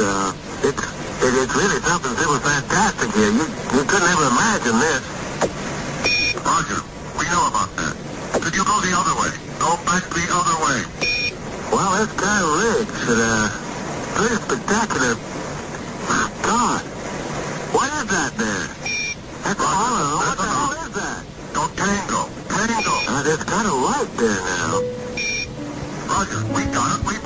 it's really something super fantastic here. You couldn't ever imagine this. Roger, we know about that. Could you go the other way? Go back the other way. Well, it's kind of rigged. Pretty spectacular. My God. What is that there? That's Apollo. What the hell is that? Go Tango. Tango. There's kind of light there now. Roger, we got it. We